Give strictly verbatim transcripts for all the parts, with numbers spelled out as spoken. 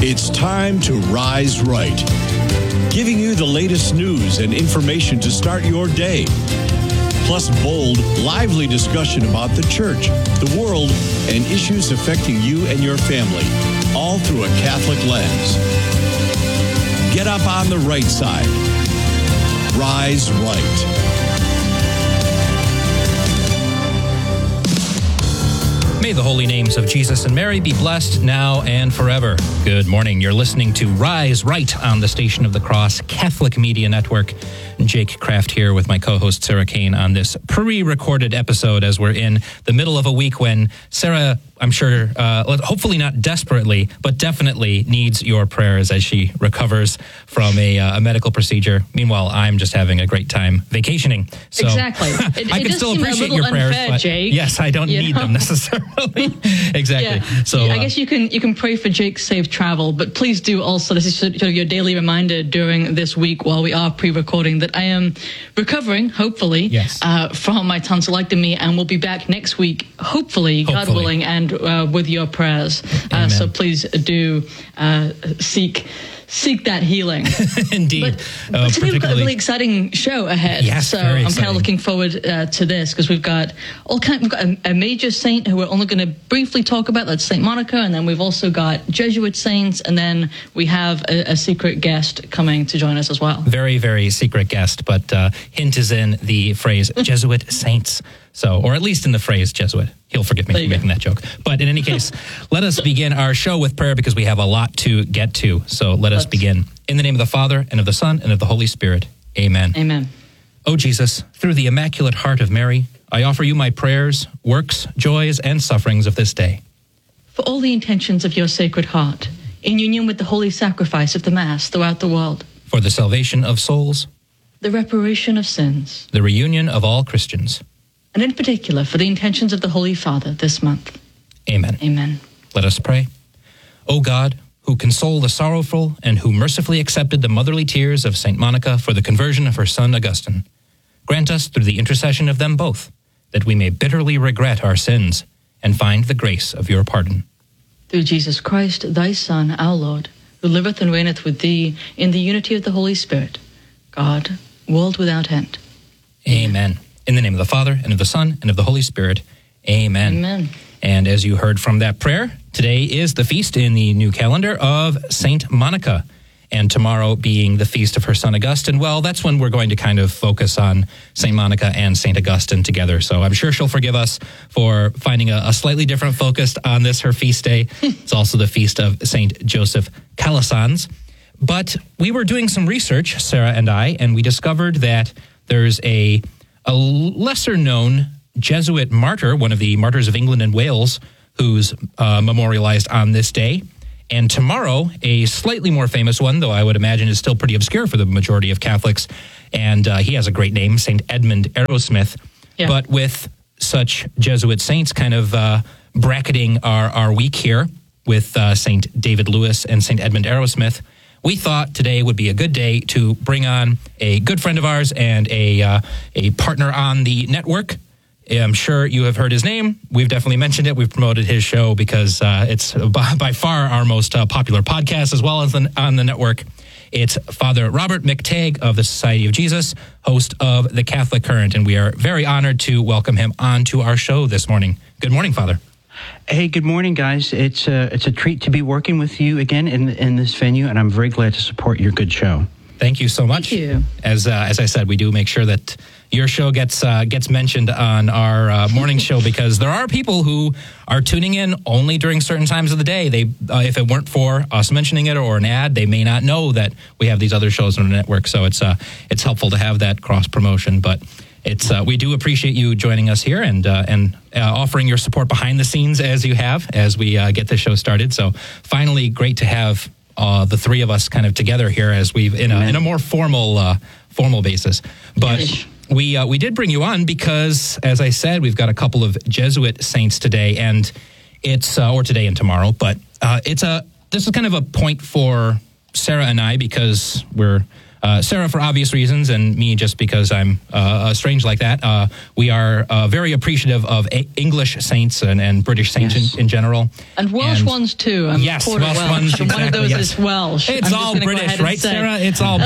It's time to Rise Right, giving you the latest news and information to start your day. Plus bold, lively discussion about the church, the world, and issues affecting you and your family, all through a Catholic lens. Get up on the right side. Rise Right. May the holy names of Jesus and Mary be blessed now and forever. Good morning. You're listening to Rise Right on the Station of the Cross Catholic Media Network. Jake Kraft here with my co-host Sarah Kane on this pre-recorded episode as we're in the middle of a week when Sarah, I'm sure, uh, hopefully not desperately, but definitely needs your prayers as she recovers from a, uh, a medical procedure. Meanwhile, I'm just having a great time vacationing. So exactly. It, I it can does still seem appreciate a little your prayers, unfair, but Jake, yes, I don't need know? them necessarily. Exactly. Yeah. So I uh, guess you can you can pray for Jake's safe travel, but please do also, this is sort of your daily reminder during this week while we are pre-recording that I am recovering, hopefully, yes. uh, from my tonsillectomy, and we'll be back next week, hopefully, hopefully. God willing, and uh, with your prayers. Uh, so please do uh, seek seek that healing. Indeed. But, uh, but today we've got a really exciting show ahead. Yes, so very I'm exciting. kind of looking forward uh, to this because we've got all kind. We've got a, a major saint who we're only going to briefly talk about. That's Saint Monica, and then we've also got Jesuit saints, and then we have a, a secret guest coming to join us as well. Very, very secret guest, but uh, hint is in the phrase Jesuit saints. So, or at least in the phrase Jesuit. He'll forgive me for making go. that joke. But in any case, let us begin our show with prayer because we have a lot to get to. So let us Let's. begin. In the name of the Father, and of the Son, and of the Holy Spirit. Amen. Amen. O Jesus, through the Immaculate Heart of Mary, I offer you my prayers, works, joys, and sufferings of this day. For all the intentions of your Sacred Heart, in union with the holy sacrifice of the Mass throughout the world. For the salvation of souls. The reparation of sins. The reunion of all Christians. And in particular, for the intentions of the Holy Father this month. Amen. Amen. Let us pray. O God, who consoled the sorrowful and who mercifully accepted the motherly tears of Saint Monica for the conversion of her son Augustine, grant us through the intercession of them both that we may bitterly regret our sins and find the grace of your pardon. Through Jesus Christ, thy Son, our Lord, who liveth and reigneth with thee in the unity of the Holy Spirit, God, world without end. Amen. In the name of the Father, and of the Son, and of the Holy Spirit. Amen. Amen. And as you heard from that prayer, today is the feast in the new calendar of Saint Monica. And tomorrow being the feast of her son Augustine, well, that's when we're going to kind of focus on Saint Monica and Saint Augustine together. So I'm sure she'll forgive us for finding a, a slightly different focus on this, her feast day. It's also the feast of Saint Joseph Calasanz. But we were doing some research, Sarah and I, and we discovered that there's a a lesser-known Jesuit martyr, one of the martyrs of England and Wales, who's uh, memorialized on this day. And tomorrow, a slightly more famous one, though I would imagine is still pretty obscure for the majority of Catholics. And uh, he has a great name, Saint Edmund Arrowsmith. Yeah. But with such Jesuit saints kind of uh, bracketing our, our week here with uh, Saint David Lewis and Saint Edmund Arrowsmith, we thought today would be a good day to bring on a good friend of ours and a uh, a partner on the network. I'm sure you have heard his name. We've definitely mentioned it. We've promoted his show because uh, it's by, by far our most uh, popular podcast as well as the, on the network. It's Father Robert McTagg of the Society of Jesus, host of The Catholic Current, and we are very honored to welcome him onto our show this morning. Good morning, Father. Hey, good morning, guys. It's a, it's a treat to be working with you again in in this venue, and I'm very glad to support your good show. Thank you so much. Thank you. As uh, as I said, we do make sure that your show gets uh, gets mentioned on our uh, morning show because there are people who are tuning in only during certain times of the day. They, uh, if it weren't for us mentioning it or an ad, they may not know that we have these other shows on the network. So it's uh, it's helpful to have that cross promotion, but. It's uh, we do appreciate you joining us here and uh, and uh, offering your support behind the scenes as you have as we uh, get the show started. So finally, great to have uh, the three of us kind of together here as we've in a in a more formal uh, formal basis. But we uh, we did bring you on because, as I said, we've got a couple of Jesuit saints today, and it's uh, or today and tomorrow. But uh, it's a this is kind of a point for Sarah and I because we're. uh, Sarah, for obvious reasons, and me just because I'm uh, strange like that, uh, we are uh, very appreciative of a- English saints and, and British saints Yes. in, in general. And Welsh And- ones too. I'm Yes, quarter Welsh Welsh. ones, And one of exactly, those yes. is Welsh. It's I'm just all gonna go British, ahead and right, say. Sarah? It's all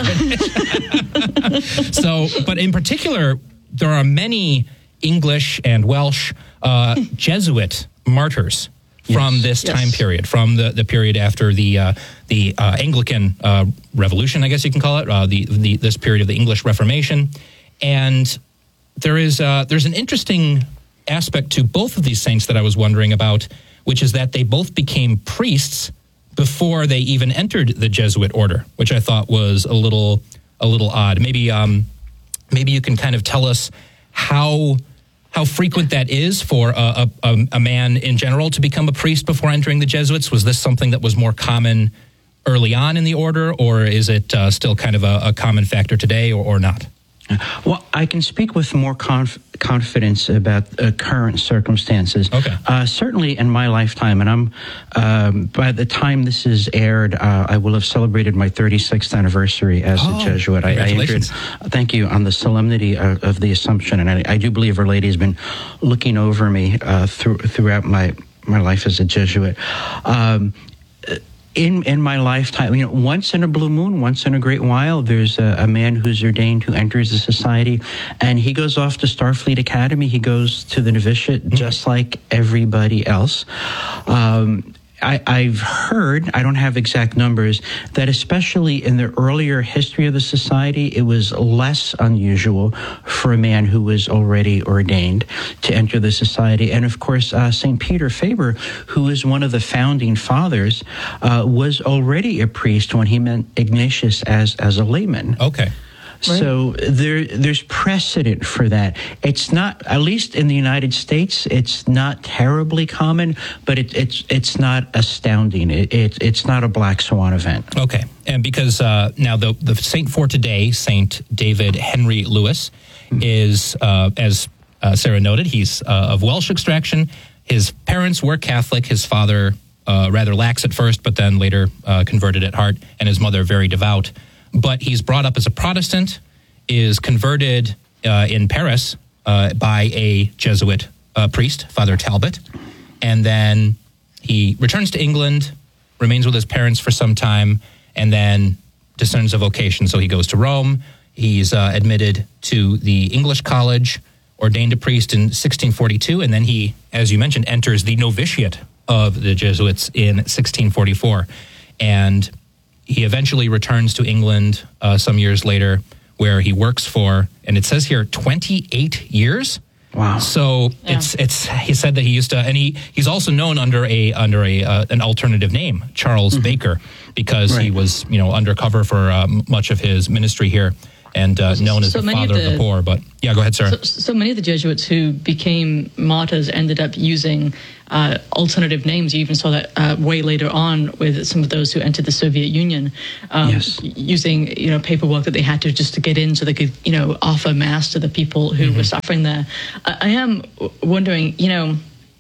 British. So, but in particular, there are many English and Welsh uh, Jesuit martyrs from Yes. this Yes. time period, from the, the period after the uh, the uh, Anglican uh, Revolution, I guess you can call it, uh, the, the this period of the English Reformation. And there is uh, there's an interesting aspect to both of these saints that I was wondering about, which is that they both became priests before they even entered the Jesuit order, which I thought was a little a little odd. Maybe um, maybe you can kind of tell us how how frequent that is for a, a, a man in general to become a priest before entering the Jesuits. Was this something that was more common early on in the order, or is it uh, still kind of a, a common factor today, or, or not? Well, I can speak with more conf- confidence about uh, current circumstances. Okay. Uh, certainly in my lifetime, and I'm um, by the time this is aired, uh, I will have celebrated my thirty-sixth anniversary as Oh, a Jesuit. I, I entered, congratulations. thank you, on the solemnity of, of the Assumption, and I, I do believe Our Lady has been looking over me uh, through, throughout my my life as a Jesuit. Um, In in my lifetime, you know, once in a blue moon, once in a great while, there's a, a man who's ordained who enters the society, and he goes off to Starfleet Academy. He goes to the novitiate just like everybody else. Um, I, I've heard, I don't have exact numbers, that especially in the earlier history of the society, it was less unusual for a man who was already ordained to enter the society. And of course, uh, Saint Peter Faber, who is one of the founding fathers, uh, was already a priest when he met Ignatius as, as a layman. Okay. So there, there's precedent for that. It's not, at least in the United States, it's not terribly common, but it, it's it's not astounding. It, it it's not a black swan event. Okay, and because uh, now the the saint for today, Saint David Henry Lewis, is uh, as uh, Sarah noted, he's uh, of Welsh extraction. His parents were Catholic. His father uh, rather lax at first, but then later uh, converted at heart, and his mother very devout. But he's brought up as a Protestant, is converted uh, in Paris uh, by a Jesuit uh, priest, Father Talbot, and then he returns to England, remains with his parents for some time, and then discerns a vocation. So he goes to Rome. He's uh, admitted to the English college, ordained a priest in sixteen forty-two, and then he, as you mentioned, enters the novitiate of the Jesuits in sixteen forty-four. And he eventually returns to England uh, some years later, where he works for, and it says here, twenty-eight years. Wow. So Yeah. it's it's. He said that he used to, and he he's also known under a under a uh, an alternative name, Charles mm-hmm. Baker, because Right. he was you know undercover for uh, much of his ministry here, and uh, known as So the many of father of the, the- poor. But yeah, go ahead, Sarah. So, so many of the Jesuits who became martyrs ended up using uh, alternative names. You even saw that uh, way later on with some of those who entered the Soviet Union, um, Yes. using you know paperwork that they had to just to get in, so they could you know offer mass to the people who mm-hmm. were suffering there. I, I am wondering, you know,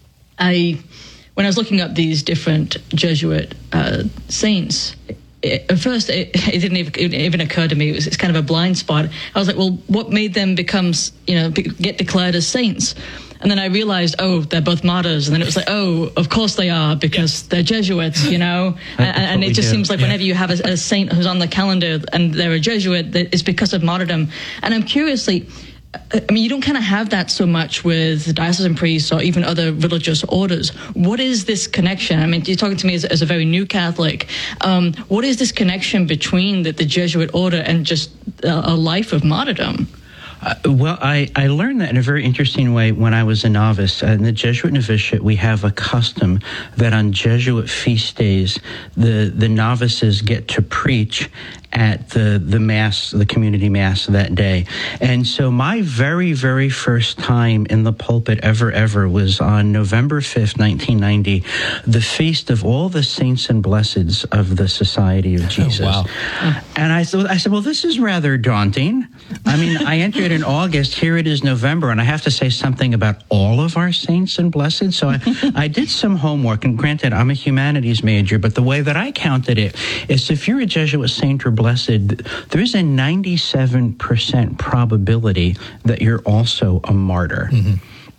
I when I was looking up these different Jesuit uh, saints. It, at first, it, it didn't even, it even occur to me. It was, it's kind of a blind spot. I was like, well, what made them become, you know, be, get declared as saints? And then I realized, oh, they're both martyrs. And then it was like, oh, of course they are, because they're Jesuits, you know? That's and and what it we just do. seems like Yeah. whenever you have a, a saint who's on the calendar and they're a Jesuit, that it's because of martyrdom. And I'm curiously, I mean, you don't kind of have that so much with diocesan priests or even other religious orders. What is this connection? I mean, you're talking to me as, as a very new Catholic. Um, what is this connection between the, the Jesuit order and just a, a life of martyrdom? Uh, well, I, I learned that in a very interesting way when I was a novice. Uh, in the Jesuit novitiate, we have a custom that on Jesuit feast days, the, the novices get to preach at the, the mass, the community mass that day. And so my very, very first time in the pulpit ever, ever was on November fifth, nineteen ninety, the feast of all the saints and blesseds of the Society of Jesus. wow. And I thought, I said, well, this is rather daunting. I mean, I entered in August, here it is November, and I have to say something about all of our saints and blessed. So I, I did some homework, and granted, I'm a humanities major, but the way that I counted it is if you're a Jesuit saint or blessed, there is a ninety-seven percent probability that you're also a martyr. Mm-hmm.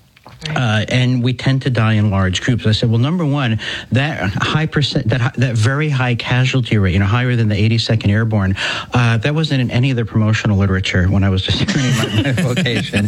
Uh, and we tend to die in large groups. I said, well, number one, that high percent, that that very high casualty rate, you know, higher than the eighty-second Airborne, uh, that wasn't in any of the promotional literature when I was discerning my, my vocation.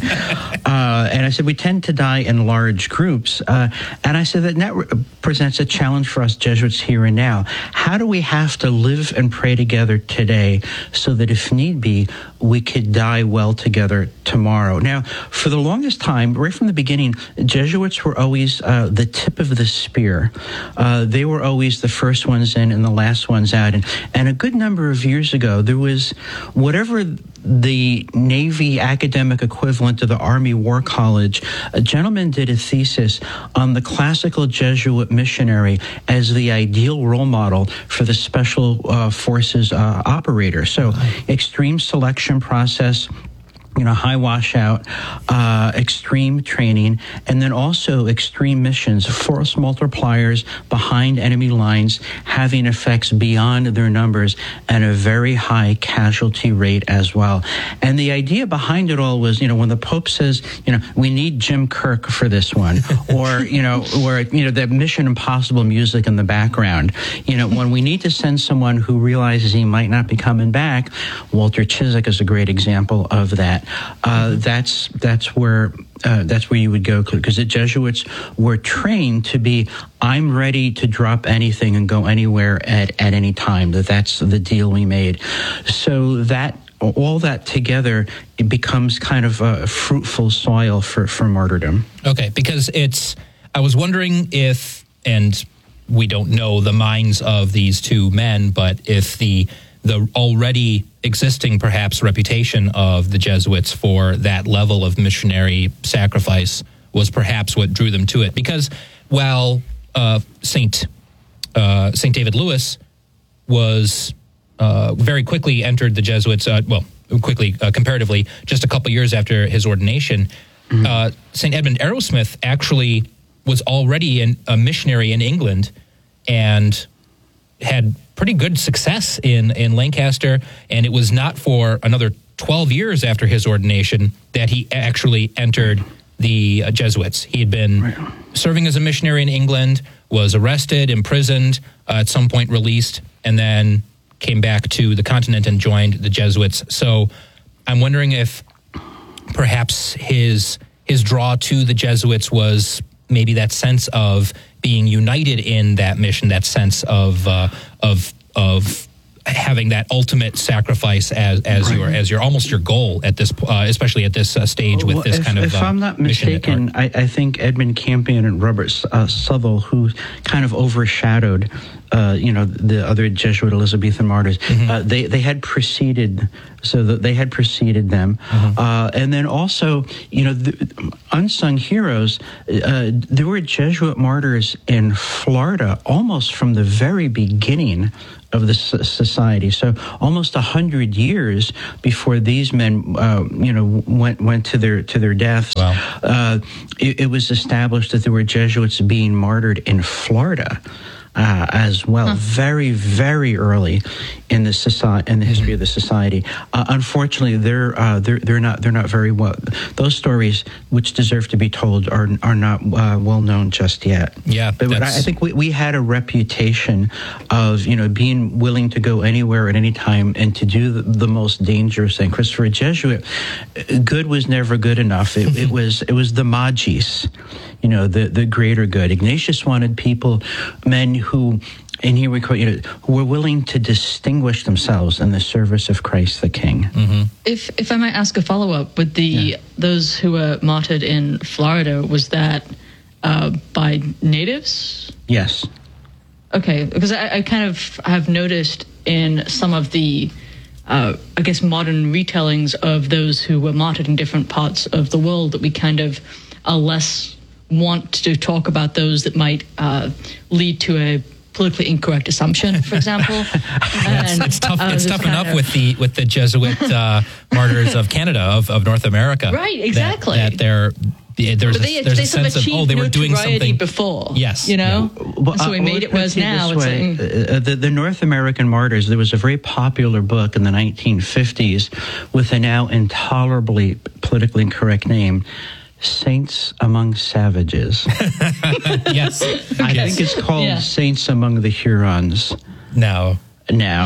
Uh, and I said, we tend to die in large groups. Uh, and I said that that presents a challenge for us Jesuits here and now. How do we have to live and pray together today so that if need be, we could die well together tomorrow? Now, for the longest time, right from the beginning, Jesuits were always uh, the tip of the spear. Uh, they were always the first ones in and the last ones out. And, and a good number of years ago, there was whatever the Navy academic equivalent of the Army War College, a gentleman did a thesis on the classical Jesuit missionary as the ideal role model for the Special uh, Forces uh, operator. So extreme selection process, you know, high washout, uh, extreme training, and then also extreme missions, force multipliers behind enemy lines, having effects beyond their numbers, and a very high casualty rate as well. And the idea behind it all was, you know, when the Pope says, you know, we need Jim Kirk for this one, or, you know, or, you know, that Mission Impossible music in the background, you know, when we need to send someone who realizes he might not be coming back, Walter Chiswick is a great example of that. Uh, that's that's where uh, that's where you would go, because the Jesuits were trained to be, I'm ready to drop anything and go anywhere at, at any time. That that's the deal we made. So that all that together, it becomes kind of a fruitful soil for, for martyrdom. Okay, because it's, I was wondering if, and we don't know the minds of these two men, but if the the already existing, perhaps, reputation of the Jesuits for that level of missionary sacrifice was perhaps what drew them to it. Because while uh, Saint uh, Saint David Lewis was uh, very quickly entered the Jesuits, uh, well, quickly, uh, comparatively, just a couple years after his ordination, mm-hmm. uh, Saint Edmund Arrowsmith actually was already in, a missionary in England and had pretty good success in, in Lancaster, and it was not for another twelve years after his ordination that he actually entered the uh, Jesuits. He had been right. serving as a missionary in England, was arrested, imprisoned, uh, at some point released, and then came back to the continent and joined the Jesuits. So I'm wondering if perhaps his his draw to the Jesuits was maybe that sense of being united in that mission, that sense of uh, of of having that ultimate sacrifice as as right. your as your almost your goal at this, uh, especially at this uh, stage with well, this if, kind of. If uh, I'm not mistaken, I, I think Edmund Campion and Robert uh, Southwell, who kind of overshadowed, uh, you know, the other Jesuit Elizabethan martyrs, mm-hmm. uh, they they had preceded, so that they had preceded them, mm-hmm. uh, and then also, you know, the unsung heroes. Uh, there were Jesuit martyrs in Florida almost from the very beginning of the society. So almost a hundred years before these men, uh, you know, went went to their to their deaths. Wow. Uh, it, it was established that there were Jesuits being martyred in Florida uh, as well, huh. very very early in the society, in the history mm-hmm. of the society. Uh, unfortunately, they're uh, they're they're not they're not very well. Those stories, which deserve to be told, are are not uh, well known just yet. Yeah, but I, I think we we had a reputation of, you know, being willing to go anywhere at any time and to do the, the most dangerous thing. Because for a Jesuit, good was never good enough. It, it was it was the magis, you know, the the greater good. Ignatius wanted people, men who. And here we quote, you know, who were willing to distinguish themselves in the service of Christ the King. Mm-hmm. If if I might ask a follow-up, with the yeah. those who were martyred in Florida, was that uh, by natives? Yes. Okay, because I, I kind of have noticed in some of the, uh, I guess, modern retellings of those who were martyred in different parts of the world that we kind of are less want to talk about those that might uh, lead to a politically incorrect assumption, for example. And, it's tough, uh, it's tough enough of, with the with the Jesuit uh, martyrs of Canada, of, of North America. Right, exactly. That, that they're the, there's But they, a, there's they a sort of sense of, achieved oh, they were doing notoriety something before. Yes. You know? Yeah. Well, so we uh, made well, it whereas put it now this it's way, like, uh, the, the North American Martyrs, there was a very popular book in the nineteen fifties with a now intolerably politically incorrect name, Saints Among Savages. Yes. I yes. think it's called Yeah. Saints Among the Hurons No. now.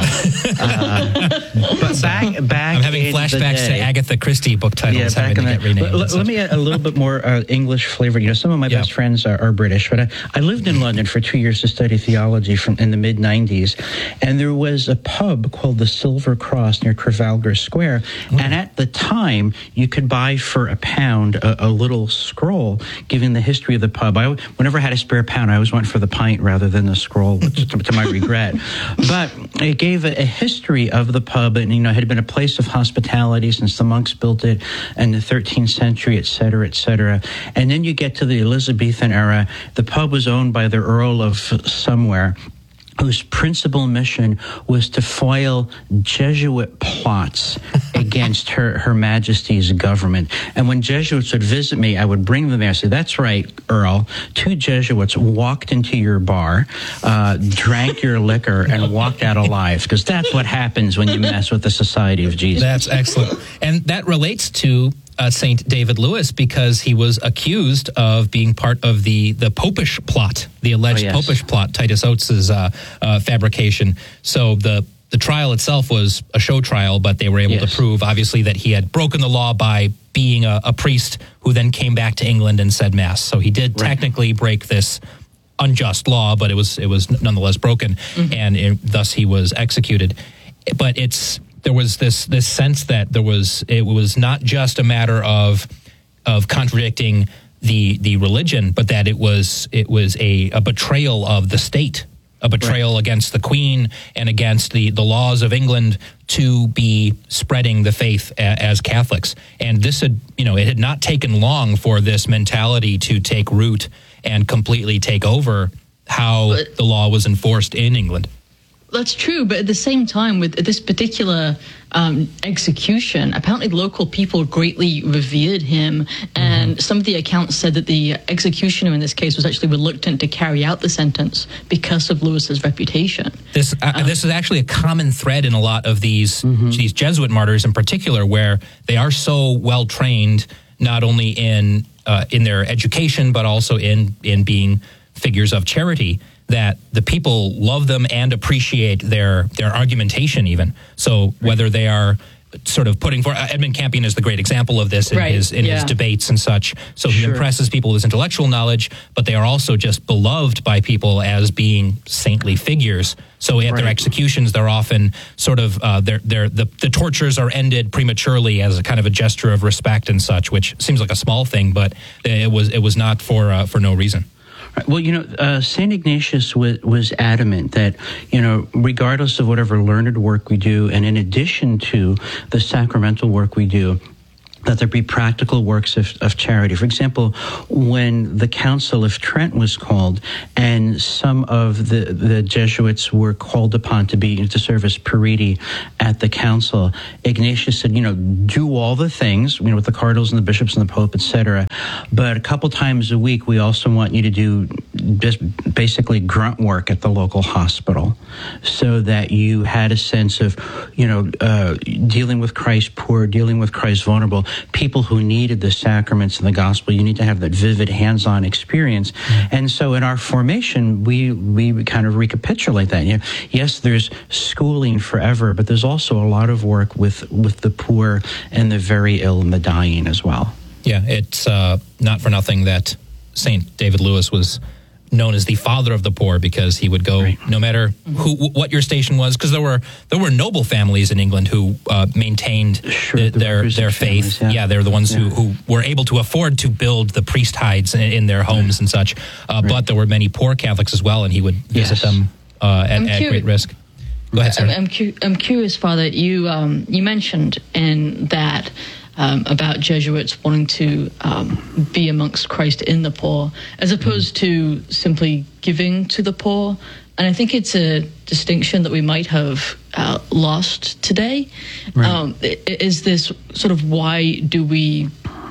uh, but back, back I'm having in the flashbacks to day- Agatha Christie book titles Yeah, having back to in get the, renamed. let, and let such. me add a little bit more uh, English flavor. You know, some of my Yeah. best friends are, are British, but I, I lived in London for two years to study theology from in the mid nineties, and there was a pub called the Silver Cross near Trafalgar Square, Mm. and at the time you could buy for a pound a, a little scroll giving the history of the pub. I whenever I had a spare pound, I always went for the pint rather than the scroll, to, to my regret. But it gave a, a history of the pub, and you know, it had been a place of hospitality since the monks built it in the thirteenth century, et cetera, et cetera. And then you get to the Elizabethan era. The pub was owned by the Earl of somewhere, whose principal mission was to foil Jesuit plots against her, her Majesty's government. And when Jesuits would visit me, I would bring them there and say, that's right, Earl, two Jesuits walked into your bar, uh, drank your liquor, and walked out alive, because that's what happens when you mess with the Society of Jesus. That's excellent. And that relates to uh, Saint David Lewis, because he was accused of being part of the, the Popish plot, the alleged Oh, yes. Popish plot, Titus Oates' uh, uh, fabrication. So the the trial itself was a show trial, but they were able Yes. to prove, obviously, that he had broken the law by being a, a priest who then came back to England and said Mass. So he did Right. technically break this unjust law, but it was it was nonetheless broken, Mm-hmm. and it, thus he was executed. But it's there was this this sense that there was it was not just a matter of of contradicting the the religion, but that it was it was a, a betrayal of the state, a betrayal Right. against the Queen and against the, the laws of England to be spreading the faith a, as Catholics. And this had, you know, it had not taken long for this mentality to take root and completely take over how But- the law was enforced in England. That's true, but at the same time, with this particular um, execution, apparently local people greatly revered him, and Mm-hmm. some of the accounts said that the executioner in this case was actually reluctant to carry out the sentence because of Lewis's reputation. This uh, this is actually a common thread in a lot of these these Jesuit martyrs in particular, where they are so well trained, not only in uh, in their education but also in in being figures of charity, that the people love them and appreciate their their argumentation even. So whether they are sort of putting for uh, Edmund Campion is the great example of this in Right, his in his yeah. debates and such. So he Sure. impresses people with his intellectual knowledge, but they are also just beloved by people as being saintly figures. So at their Right. executions, they're often sort of uh, they're, they're, the the tortures are ended prematurely as a kind of a gesture of respect and such, which seems like a small thing, but it was it was not for uh, for no reason. Well, you know, uh, Saint Ignatius was, was adamant that, you know, regardless of whatever learned work we do, and in addition to the sacramental work we do, that there be practical works of, of charity. For example, when the Council of Trent was called, and some of the, the Jesuits were called upon to be to serve as periti at the council, Ignatius said, you know, do all the things, you know, with the cardinals and the bishops and the pope, et cetera. But a couple times a week, we also want you to do just basically grunt work at the local hospital, so that you had a sense of, you know, uh, dealing with Christ's poor, dealing with Christ's vulnerable, people who needed the sacraments and the gospel. You need to have that vivid hands-on experience. Mm-hmm. And so in our formation, we we kind of recapitulate that. You know, yes, there's schooling forever, but there's also a lot of work with, with the poor and the very ill and the dying as well. Yeah, it's uh, not for nothing that Saint David Lewis was known as the father of the poor, because he would go Right. no matter who what your station was, because there were there were noble families in England who uh, maintained Sure, the, the their workers' their families, faith. yeah. Yeah, they're the ones Yeah. who, who were able to afford to build the priest hides in, in their homes and such. Uh, Right. But there were many poor Catholics as well, and he would visit Yes. them uh, at, I'm at curious- great risk. Go ahead, I'm, Sarah. I'm, cu- I'm curious, Father. You um, you mentioned in that um, about Jesuits wanting to um, be amongst Christ in the poor, as opposed to simply giving to the poor. And I think it's a distinction that we might have uh, lost today. Right. Um, i- is this sort of why do we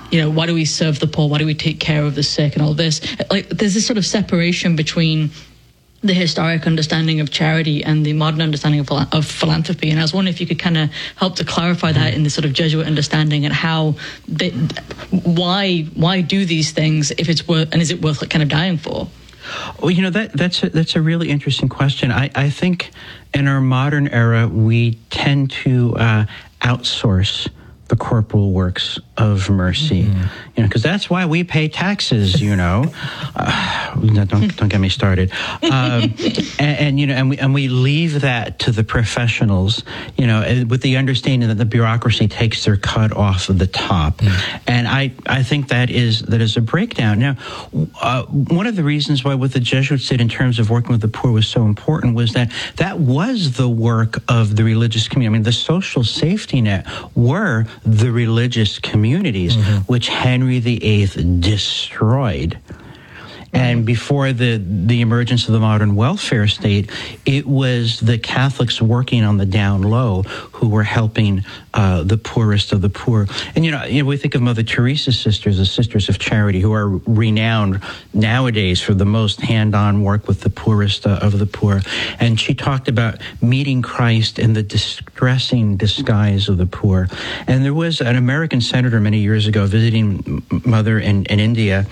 you know, why do we serve the poor? Why do we take care of the sick and all this? Like, there's this sort of separation between the historic understanding of charity and the modern understanding of, phila- of philanthropy. And I was wondering if you could kind of help to clarify that in the sort of Jesuit understanding, and how they, why why do these things if it's worth, and is it worth like kind of dying for? Well, you know, that that's a, that's a really interesting question. I, I think in our modern era, we tend to uh, outsource the corporal works of mercy, mm-hmm. you know, because that's why we pay taxes. You know, uh, don't don't get me started. Um, and, and you know, and we and we leave that to the professionals. You know, with the understanding that the bureaucracy takes their cut off of the top. Mm-hmm. And I I think that is that is a breakdown. Now, uh, one of the reasons why what the Jesuits did in terms of working with the poor was so important was that that was the work of the religious community. I mean, the social safety net were the religious communities, mm-hmm. which Henry the Eighth destroyed. And before the, the emergence of the modern welfare state, it was the Catholics working on the down low who were helping uh, the poorest of the poor. And, you know, you know, we think of Mother Teresa's sisters, the Sisters of Charity, who are renowned nowadays for the most hand-on work with the poorest uh, of the poor. And she talked about meeting Christ in the distressing disguise of the poor. And there was an American senator many years ago visiting Mother in, in India,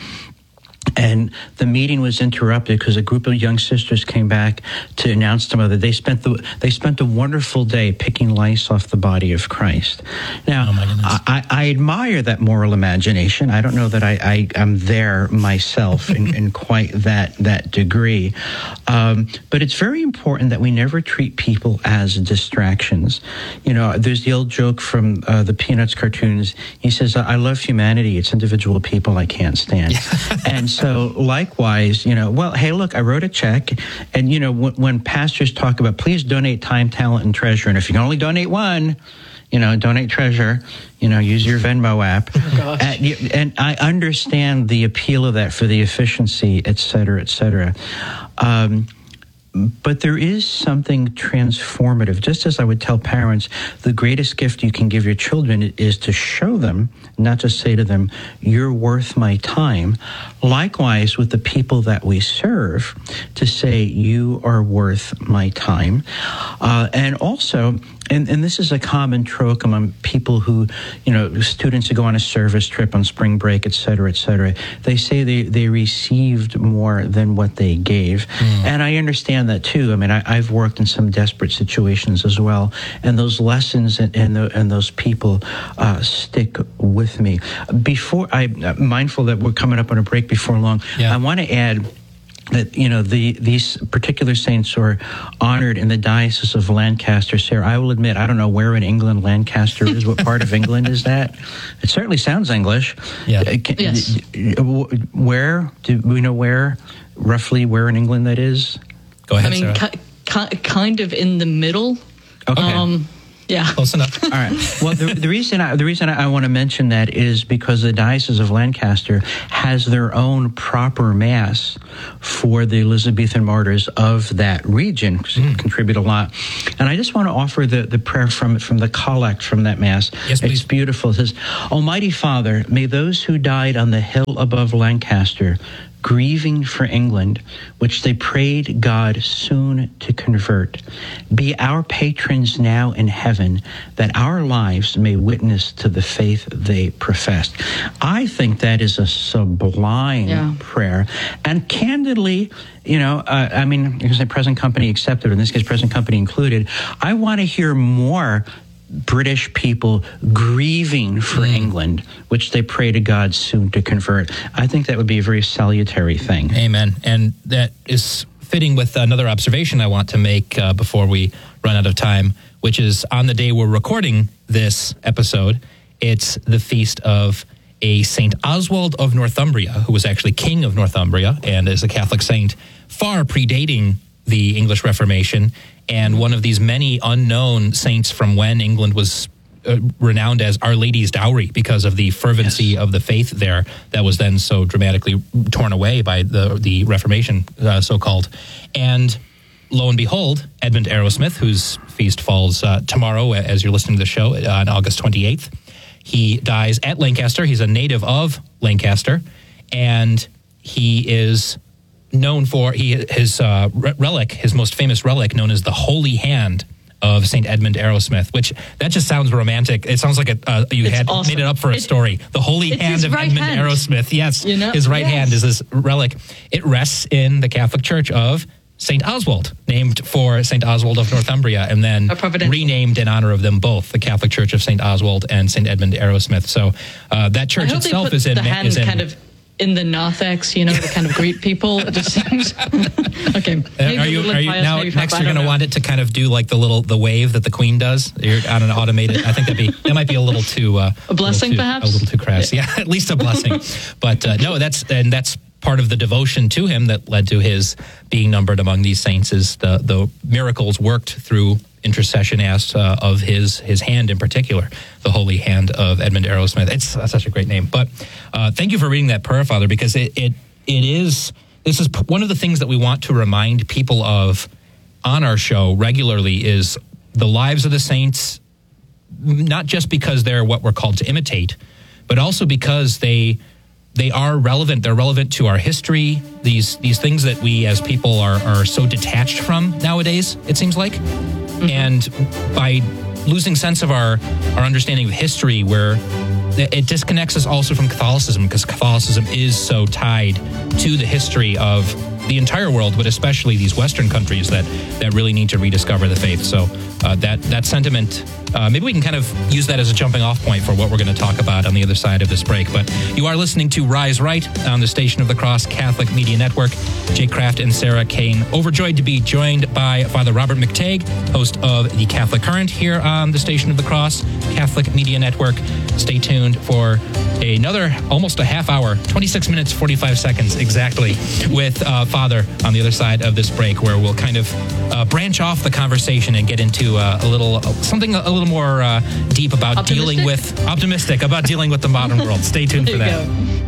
and the meeting was interrupted because a group of young sisters came back to announce to Mother they spent the they spent a wonderful day picking lice off the body of Christ. Now, oh I, I admire that moral imagination. I don't know that I, I am there myself in, in quite that that degree, um, but it's very important that we never treat people as distractions. You know, there's the old joke from uh, the Peanuts cartoons. He says, "I love humanity. It's individual people I can't stand." And so likewise, you know, well, hey, look, I wrote a check. And, you know, w- when pastors talk about, please donate time, talent, and treasure. And if you can only donate one, you know, donate treasure, you know, use your Venmo app. Oh, and, and I understand the appeal of that for the efficiency, et cetera, et cetera. Um, But there is something transformative. Just as I would tell parents, the greatest gift you can give your children is to show them, not just say to them, you're worth my time. Likewise, with the people that we serve, to say, you are worth my time. Uh, and also, and, and this is a common trope among people who, you know, students who go on a service trip on spring break, et cetera, et cetera. They say they, they received more than what they gave. Mm. And I understand that too. I mean, I, I've worked in some desperate situations as well. And those lessons and, and, the, and those people uh, stick with me. Before, I'm mindful that we're coming up on a break before long. Yeah. I want to add that, you know, the these particular saints are honored in the Diocese of Lancaster. Sarah, I will admit, I don't know where in England Lancaster is. What part of England is that? It certainly sounds English. Yeah. Can, yes. Where? Do we know where, roughly where in England that is? Go ahead, I mean, Sarah. ki- ki- kind of in the middle. Okay. Um, Yeah, close enough. All right. Well, the, the reason I, the reason I want to mention that is because the Diocese of Lancaster has their own proper mass for the Elizabethan martyrs of that region, because mm. they contribute a lot. And I just want to offer the, the prayer from from the collect from that mass. Yes, please. It's beautiful. It says, "Almighty Father, may those who died on the hill above Lancaster, grieving for England, which they prayed God soon to convert, be our patrons now in heaven, that our lives may witness to the faith they professed." I think that is a sublime yeah. prayer. And candidly, you know, uh, I mean, because the present company accepted, in this case, present company included, I want to hear more British people grieving for mm. England, which they pray to God soon to convert. I think that would be a very salutary thing. Amen. And that is fitting with another observation I want to make uh, before we run out of time, which is on the day we're recording this episode, it's the feast of a Saint Oswald of Northumbria, who was actually king of Northumbria and is a Catholic saint far predating the English Reformation, and one of these many unknown saints from when England was uh, renowned as Our Lady's Dowry because of the fervency yes. of the faith there that was then so dramatically torn away by the, the Reformation, uh, so-called. And lo and behold, Edmund Arrowsmith, whose feast falls uh, tomorrow as you're listening to the show on August twenty-eighth, He dies at Lancaster. He's a native of Lancaster, and he is known for he his uh, relic, his most famous relic, known as the Holy Hand of Saint Edmund Arrowsmith, which that just sounds romantic. It sounds like a, uh, you It's had awesome. made it up for a It- story. The Holy it's Hand his of right Edmund hand. Arrowsmith. Yes, You know? his right Yes. hand is this relic. It rests in the Catholic Church of Saint Oswald, named for Saint Oswald of Northumbria, and then A providential. renamed in honor of them both, the Catholic Church of Saint Oswald and Saint Edmund Arrowsmith. So uh, that I church hope they itself put is in the hand is in, kind of in the narthex, you know, to kind of greet people. It just seems okay. Maybe Are you, a little are you impious, now maybe next? I You're don't going to know. want it to kind of do like the little the wave that the Queen does. You're on an automated. I think that'd be that might be a little too uh, A blessing, little too, perhaps? a little too crass. Yeah, at least a blessing. But uh, no, that's and that's part of the devotion to him that led to his being numbered among these saints. Is the the miracles worked through intercession as uh, of his his hand in particular, the Holy Hand of Edmund Arrowsmith. It's uh, such a great name. But uh, thank you for reading that prayer, Father, because it it it is this is p- one of the things that we want to remind people of on our show regularly is the lives of the saints, not just because they're what we're called to imitate, but also because they they are relevant. They're relevant to our history. These these things that we as people are are so detached from nowadays, it seems like. And by losing sense of our, our understanding of history, where it disconnects us also from Catholicism, because Catholicism is so tied to the history of the entire world, but especially these Western countries that, that really need to rediscover the faith. So uh, that, that sentiment, uh, maybe we can kind of use that as a jumping off point for what we're going to talk about on the other side of this break. But you are listening to Rise Right on the Station of the Cross Catholic Media Network. Jake Kraft and Sarah Kane, overjoyed to be joined by Father Robert McTague, host of the Catholic Current here on the Station of the Cross Catholic Media Network. Stay tuned for another almost a half hour, twenty-six minutes, forty-five seconds exactly, with uh, Father on the other side of this break, where we'll kind of uh, branch off the conversation and get into uh, a little something a little more uh, deep about Optimistic? dealing with optimistic about dealing with the modern world. Stay tuned for There that. you go.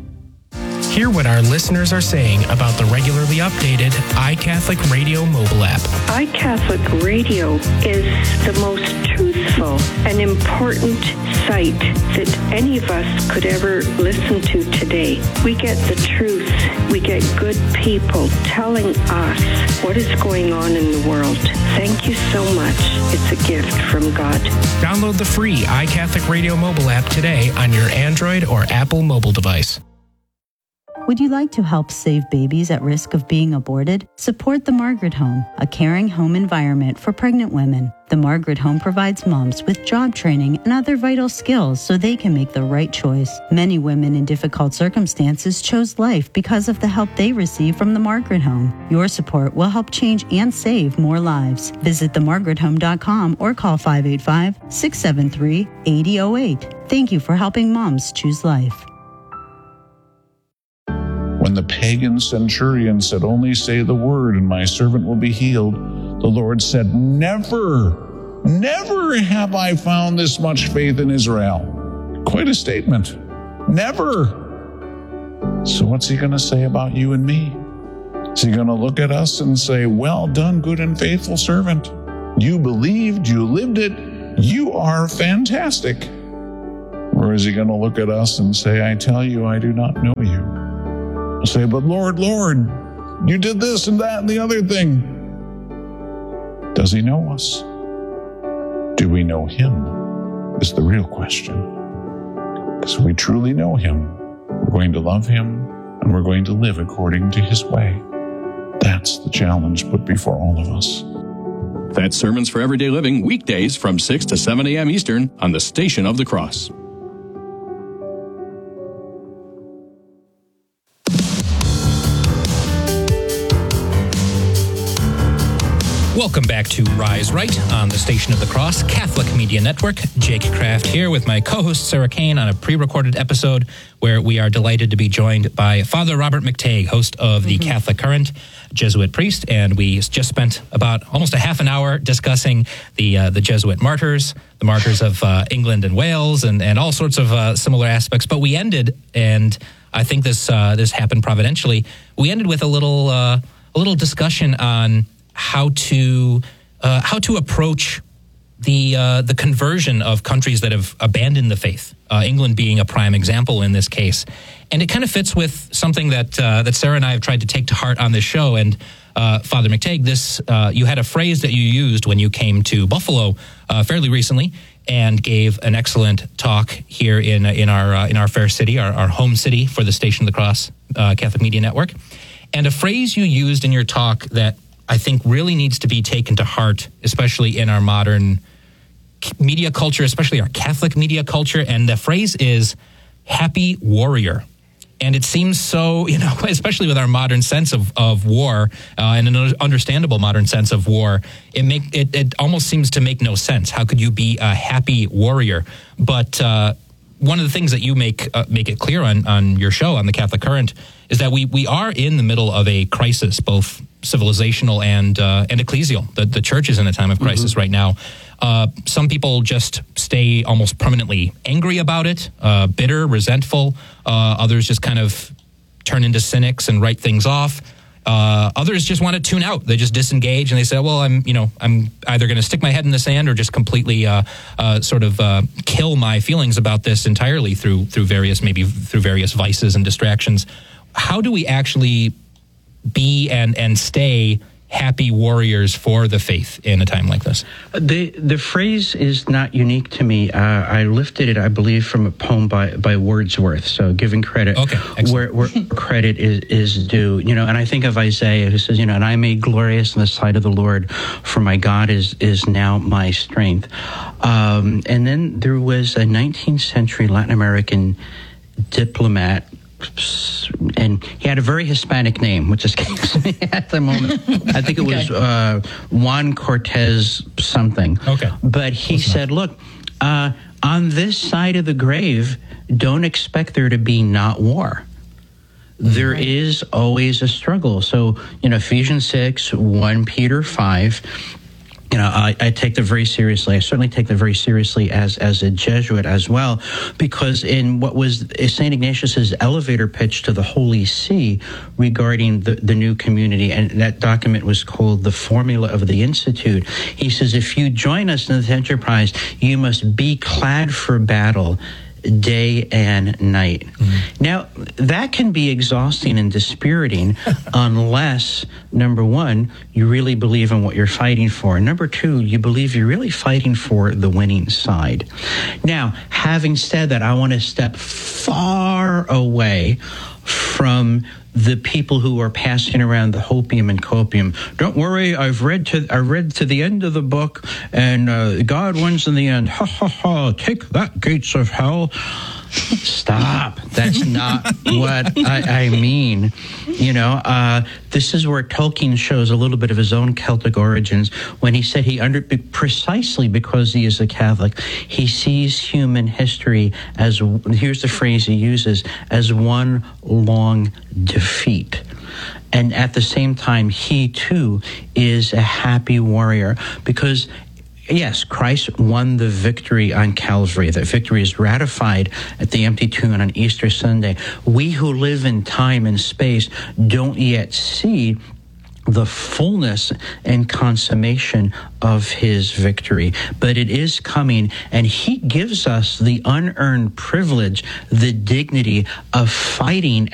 Hear what our listeners are saying about the regularly updated iCatholic Radio mobile app. iCatholic Radio is the most truthful and important site that any of us could ever listen to today. We get the truth. We get good people telling us what is going on in the world. Thank you so much. It's a gift from God. Download the free iCatholic Radio mobile app today on your Android or Apple mobile device. Would you like to help save babies at risk of being aborted? Support the Margaret Home, a caring home environment for pregnant women. The Margaret Home provides moms with job training and other vital skills so they can make the right choice. Many women in difficult circumstances chose life because of the help they receive from the Margaret Home. Your support will help change and save more lives. Visit the margaret home dot com or call five eight five, six seven three, eight zero zero eight. Thank you for helping moms choose life. When the pagan centurion said, "Only say the word and my servant will be healed," the Lord said, "Never, never have I found this much faith in Israel." Quite a statement. Never. So what's he going to say about you and me? Is he going to look at us and say, "Well done, good and faithful servant. You believed, you lived it, you are fantastic"? Or is he going to look at us and say, "I tell you, I do not know you"? Say, "But Lord, Lord, you did this and that and the other thing." Does he know us? Do we know him? Is the real question. Because if we truly know him, we're going to love him and we're going to live according to his way. That's the challenge put before all of us. That's Sermons for Everyday Living, weekdays from six to seven a.m. Eastern on the Station of the Cross. Welcome back to Rise Right on the Station of the Cross Catholic Media Network. Jake Kraft here with my co-host Sarah Kane on a pre-recorded episode where we are delighted to be joined by Father Robert McTague, host of the mm-hmm. Catholic Current, Jesuit priest, and we just spent about almost a half an hour discussing the uh, the Jesuit martyrs, the martyrs of uh, England and Wales, and, and all sorts of uh, similar aspects. But we ended, and I think this uh, this happened providentially. We ended with a little uh, a little discussion on how to uh, how to approach the uh, the conversion of countries that have abandoned the faith, uh, England being a prime example in this case. And it kind of fits with something that uh, that Sarah and I have tried to take to heart on this show. And uh, Father McTague, this uh, you had a phrase that you used when you came to Buffalo uh, fairly recently and gave an excellent talk here in in our uh, in our fair city, our, our home city for the Station of the Cross uh, Catholic Media Network. And a phrase you used in your talk that I think really needs to be taken to heart, especially in our modern media culture, especially our Catholic media culture. And the phrase is happy warrior. And it seems so, you know, especially with our modern sense of, of war uh, and an understandable modern sense of war, it make it, it almost seems to make no sense. How could you be a happy warrior? But uh, one of the things that you make uh, make it clear on, on your show, on the Catholic Current, is that we, we are in the middle of a crisis, both civilizational and uh, and ecclesial. The, the church is in a time of crisis mm-hmm. right now. Uh, some people just stay almost permanently angry about it, uh, bitter, resentful. Uh, others just kind of turn into cynics and write things off. Uh, others just want to tune out. They just disengage and they say, well, I'm, you know, I'm either going to stick my head in the sand or just completely uh, uh, sort of uh, kill my feelings about this entirely through through various, maybe through various vices and distractions. How do we actually be and, and stay happy warriors for the faith in a time like this? The the phrase is not unique to me. Uh, I lifted it, I believe, from a poem by, by Wordsworth. So giving credit okay, where, where credit is, is due. You know, and I think of Isaiah who says, you know, and I made glorious in the sight of the Lord, for my God is is now my strength. Um, and then there was a nineteenth century Latin American diplomat, and he had a very Hispanic name, which escapes me at the moment. I think it was okay. uh, Juan Cortez something. Okay. But he That's said, not. look, uh, on this side of the grave, don't expect there to be not war. There right. is always a struggle. So, you know, Ephesians six, First Peter five, you know, I, I take that very seriously. I certainly take that very seriously as as a Jesuit as well, because in what was Saint Ignatius's elevator pitch to the Holy See regarding the, the new community, and that document was called The Formula of the Institute, he says, if you join us in this enterprise, you must be clad for battle day and night. Mm-hmm. Now, that can be exhausting and dispiriting unless, number one, you really believe in what you're fighting for. And number two, you believe you're really fighting for the winning side. Now, having said that, I want to step far away from the people who are passing around the hopium and copium. Don't worry, I've read to I read to the end of the book, and uh, God wins in the end. Ha ha ha! Take that, gates of hell. Stop. That's not what I, I mean. You know, uh, this is where Tolkien shows a little bit of his own Celtic origins when he said he under precisely because he is a Catholic, he sees human history as, here's the phrase he uses, as one long defeat. And at the same time, he too is a happy warrior because yes, Christ won the victory on Calvary. That victory is ratified at the empty tomb on Easter Sunday. We who live in time and space don't yet see the fullness and consummation of his victory. But it is coming, and he gives us the unearned privilege, the dignity of fighting